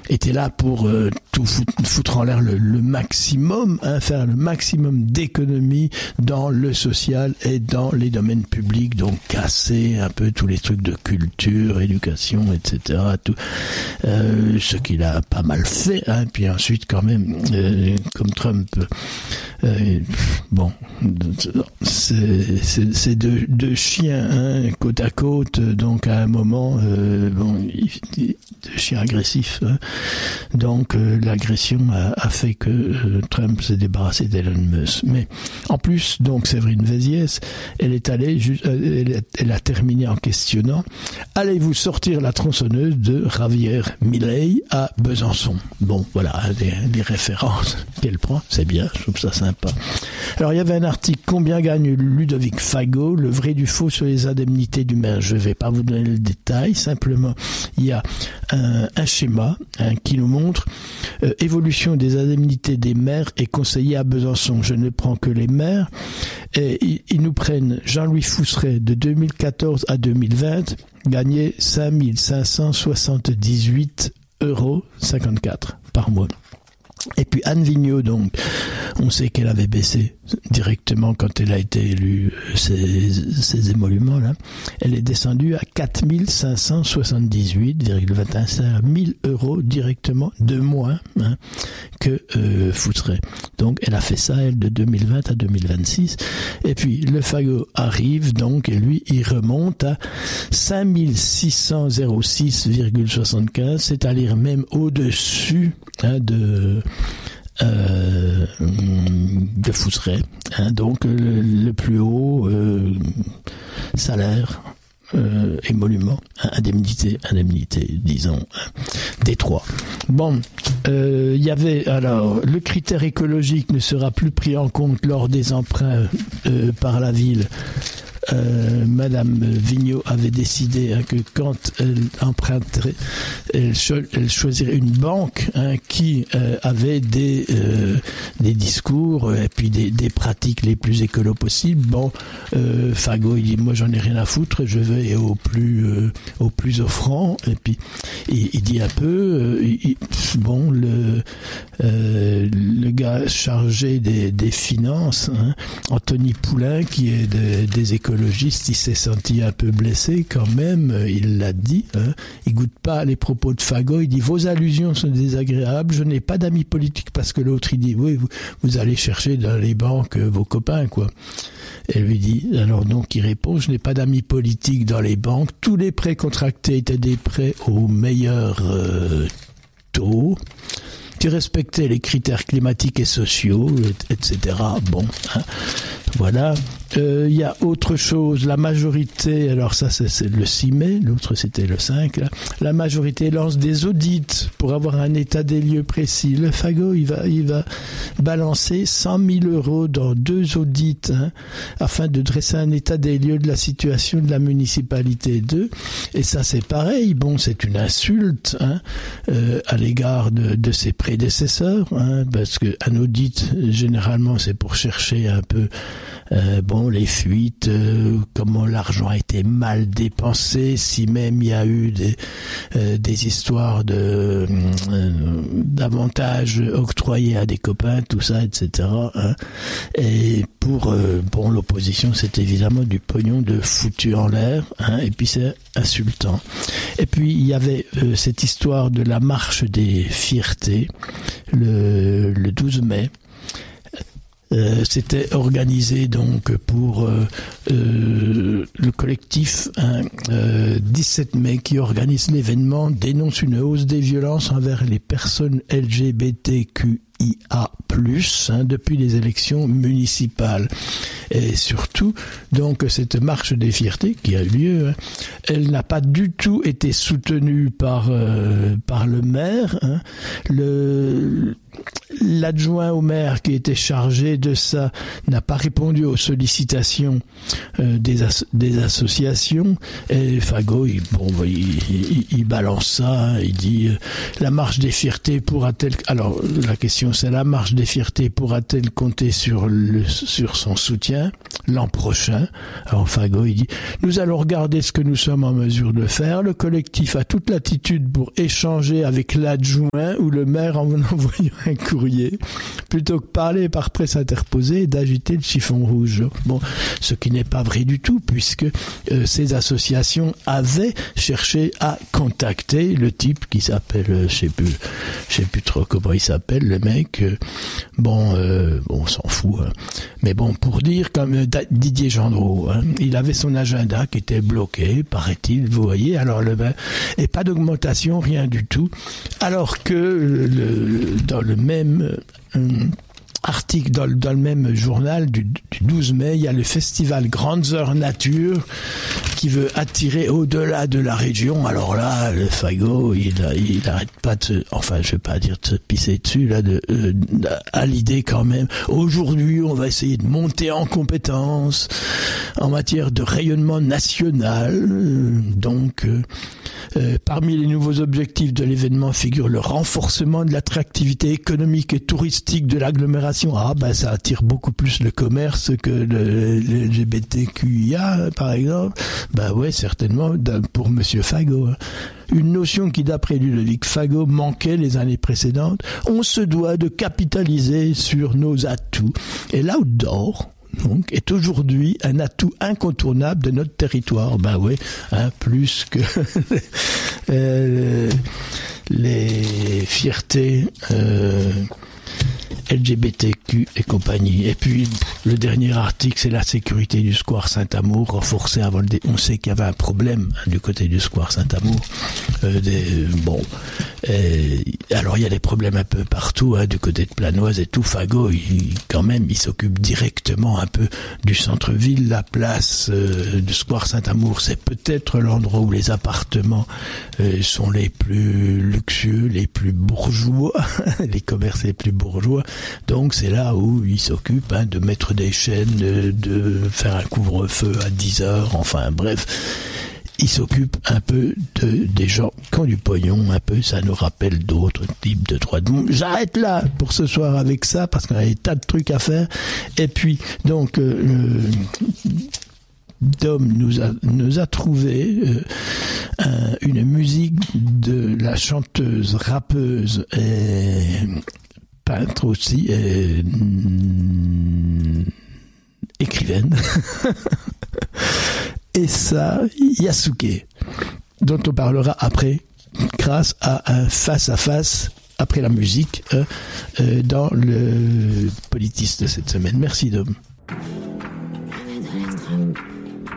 était là pour tout foutre en l'air le maximum, faire le maximum d'économies dans le social et dans les domaines publics, donc casser un peu tous les trucs de culture, éducation, etc. Tout, ce qu'il a pas mal fait, puis ensuite quand même, comme Trump, c'est deux chiens côte à côte, donc à un moment, deux chiens agressifs, donc l'agression a fait que Trump s'est débarrassé d'Elon Musk. Mais en plus, donc Séverine Véziès, elle est allée, elle a terminé en questionnant: allez-vous sortir la tronçonneuse de Javier Milei à Besançon? Bon, voilà, des références qu'elle prend, c'est bien, je trouve ça sympa. Alors il y avait un article: combien gagne Ludovic Fagot, le vrai du faux sur les indemnités du maire. Je ne vais pas vous donner le détail, simplement il y a un schéma qui nous montre évolution des indemnités des maires et conseillers à Besançon. Je ne prends que les maires, et ils nous prennent Jean-Louis Fousseret de 2014 à 2020 gagnait 5 578,54 € par mois. Et puis Anne Vigneault, donc, on sait qu'elle avait baissé directement quand elle a été élue ces émoluments-là. Elle est descendue à 4 578,21 € directement de moins que Fousseret. Donc elle a fait ça, elle, de 2020 à 2026. Et puis le Fagot arrive, donc, et lui, il remonte à 5 606,75, c'est-à-dire même au-dessus de Fousseret, donc le plus haut salaire, émolument, indemnité, disons, des trois. Bon, il y avait, alors, le critère écologique ne sera plus pris en compte lors des emprunts par la ville. Madame Vigneault avait décidé que quand elle emprunterait, elle choisirait une banque qui avait des discours et puis des pratiques les plus écolos possibles. Bon, Fagot, il dit: moi j'en ai rien à foutre, je vais au plus offrant. Et puis il dit un peu, le gars chargé des finances, Anthony Poulain, qui est des écologistes, il s'est senti un peu blessé quand même, il l'a dit, il goûte pas les propos de Fagot, il dit: vos allusions sont désagréables, je n'ai pas d'amis politiques, parce que l'autre il dit: oui, vous allez chercher dans les banques vos copains, quoi. Et lui dit, alors donc il répond: je n'ai pas d'amis politiques dans les banques, tous les prêts contractés étaient des prêts au meilleur taux, qui respectaient les critères climatiques et sociaux, etc. Bon, voilà. Il y a autre chose, la majorité, alors ça c'est le 6 mai, l'autre c'était le 5, là. La majorité lance des audits pour avoir un état des lieux précis. Le Fagot, il va balancer 100 000 € dans 2 audits, afin de dresser un état des lieux de la situation de la municipalité 2. Et ça c'est pareil, bon, c'est une insulte à l'égard de ses prédécesseurs, parce que un audit, généralement, c'est pour chercher un peu les fuites, comment l'argent a été mal dépensé, si même il y a eu des histoires d'avantages octroyés à des copains, tout ça, etc. Et pour l'opposition, c'est évidemment du pognon de foutu en l'air, et puis c'est insultant. Et puis il y avait cette histoire de la marche des fiertés le 12 mai. C'était organisé donc pour le collectif 17 mai qui organise l'événement, dénonce une hausse des violences envers les personnes LGBTQIA+, depuis les élections municipales. Et surtout, donc, cette marche des fiertés qui a eu lieu, elle n'a pas du tout été soutenue par le maire. l'adjoint au maire qui était chargé de ça n'a pas répondu aux sollicitations des associations, et Fago il balance ça, hein, il dit la marche des fiertés pourra-t-elle, alors la question c'est la marche des fiertés pourra-t-elle compter sur son soutien l'an prochain? Alors Fago il dit nous allons regarder ce que nous sommes en mesure de faire, le collectif a toute l'attitude pour échanger avec l'adjoint ou le maire en envoyant un courrier, plutôt que parler par presse interposée et d'agiter le chiffon rouge. Bon, ce qui n'est pas vrai du tout, puisque ces associations avaient cherché à contacter le type qui s'appelle, je sais plus trop comment il s'appelle, le mec. On s'en fout. Hein. Mais bon, pour dire comme Didier Gendreau, hein, il avait son agenda qui était bloqué, paraît-il, vous voyez. Alors et pas d'augmentation, rien du tout. Alors que dans le même article, dans le même journal du 12 mai, il y a le festival Grandes Heures Nature qui veut attirer au-delà de la région. Alors là, le Fago, il arrête pas de je vais pas dire de se pisser dessus, là, à l'idée quand même. Aujourd'hui, on va essayer de monter en compétences en matière de rayonnement national. Parmi les nouveaux objectifs de l'événement figure le renforcement de l'attractivité économique et touristique de l'agglomération. Ça attire beaucoup plus le commerce que le LGBTQIA, par exemple. Ouais, certainement, pour Monsieur Fago. Une notion qui, d'après Ludovic Fago, manquait les années précédentes. On se doit de capitaliser sur nos atouts. Et l'outdoor, donc, est aujourd'hui un atout incontournable de notre territoire. Plus que les fiertés LGBTQ et compagnie. Et puis, le dernier article, c'est la sécurité du square Saint-Amour, renforcée avant on sait qu'il y avait un problème du côté du square Saint-Amour. Alors, il y a des problèmes un peu partout, du côté de Planoise et tout. Fago, il s'occupe directement un peu du centre-ville. La place du square Saint-Amour, c'est peut-être l'endroit où les appartements sont les plus luxueux, les plus bourgeois, les commerces les plus bourgeois. Donc c'est là où il s'occupe de mettre des chaînes, de faire un couvre-feu à 10h, enfin bref. Il s'occupe un peu des gens qui ont du pognon, un peu, ça nous rappelle d'autres types de droits de monde. J'arrête là pour ce soir avec ça, parce qu'on a des tas de trucs à faire. Et puis, donc, Dom nous a trouvé une musique de la chanteuse, rappeuse et peintre aussi, et écrivaine. Et ça, Yasuke, dont on parlera après, grâce à un face-à-face, après la musique, dans le Politiste de cette semaine. Merci, Dom.